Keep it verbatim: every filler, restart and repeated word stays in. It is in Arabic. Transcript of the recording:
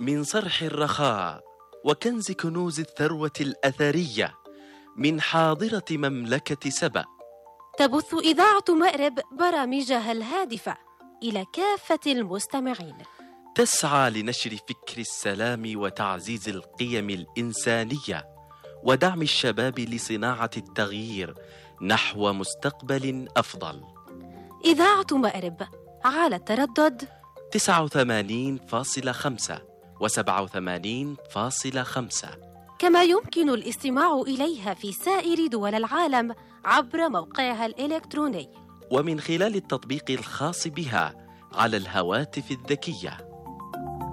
من صرح الرخاء وكنز كنوز الثروة الأثرية من حاضرة مملكة سبأ. تبث إذاعة مأرب برامجها الهادفة إلى كافة المستمعين، تسعى لنشر فكر السلام وتعزيز القيم الإنسانية ودعم الشباب لصناعة التغيير نحو مستقبل أفضل. إذاعة مأرب على التردد تسعة وثمانين فاصلة خمسة وسبعة وثمانين فاصلة خمسة، كما يمكن الاستماع إليها في سائر دول العالم عبر موقعها الإلكتروني ومن خلال التطبيق الخاص بها على الهواتف الذكية.